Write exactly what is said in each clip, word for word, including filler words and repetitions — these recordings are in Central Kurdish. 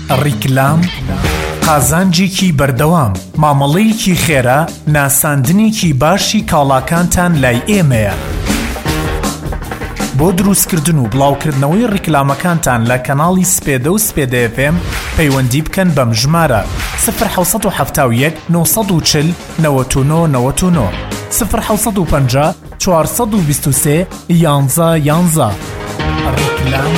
ڕیکلام قازانجێکی بەردەوام مامەڵەیەکی خێرا ناساندنێکی باشی کاڵاکانتان لای ئێمەیە. بۆ دروستکردن و بڵاوکردنەوەی ڕیکلامەکانتان لە کەناڵی سپێدە و سپێدە ئێف ئێم پەیوەندی بکەن بەم ژمارە صفر حوت هەفت یەک نۆ چل نەوەت و نۆ نەوەت و نۆ صفر حوت و پەنجا چوارسەد و بیست و سێ یانزە یانزە. ڕیکلام.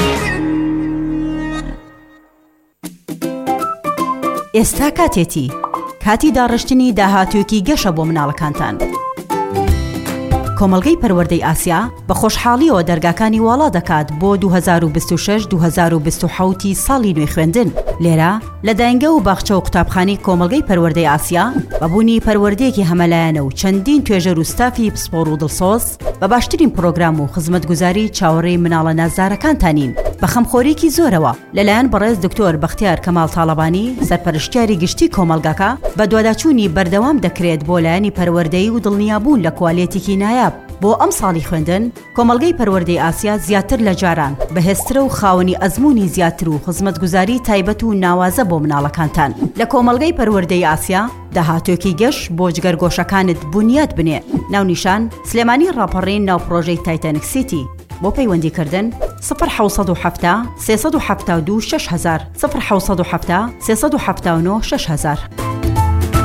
ئێستا کاتێتی کاتی داڕشتنی داهاتوویەکی گەشە بۆ مناڵەکانتان. کۆمەڵگەی پەروەردەی ئاسیا بە خۆشحاڵیەوە دەرگاکانی واڵا دەکات بۆ دوو هەزار و بیست و شەش دوو هەزار و بیست و حەوت ساڵی نوێی خوێندن. لێرە لە داینگە و باخچە و قوتابخانەی کۆمەڵگەی پەروەردەی ئاسیا بەبوونی پەروەردەیەکی هەمەلایەنە و چەندین توێژەر و ستافی پسپۆڕ و دڵسۆز بە باشترین پرۆگرام و خزمەتگوزاری چاوەڕێی مناڵە نازدارەکانتانین بە خەمخۆریکی زۆرەوە لەلایەن بەڕێز دکتۆر بەختیار کەماڵ تاڵەبانی سەرپەرشتیاری گشتی کۆمەڵگەکە بە دواداچوونی بەردەوام دەکرێت بۆ لایەنی پەروەردەی و دڵنیابوون لە کوالێتێکی نایاب. بۆ ئەم ساڵی خوێندن کۆمەڵگەی پەروەردەی ئاسیا زیاتر لە جاران بەهێزترە و خاوەنی ئەزموونی زیاتر و خزمەتگوزاری تایبەت و ناوازە بۆ مناڵەکانتان. لە کۆمەڵگەی پەروەردەی ئاسیا داهاتوێکی گەشت بۆ جگەرگۆشەکانت بنیاد بنێ. ناونیشان سلێمانی ڕاپەڕین ناو پرۆژەی تایتانیک سیتی. بۆ پەیوەندیکردن صفر حوت هەفت سێ سەد و هەفتاد و دوو شەش هەزار صفر حوت هەفت سێ سەد و هەفتاد و نۆ شەش هەزار.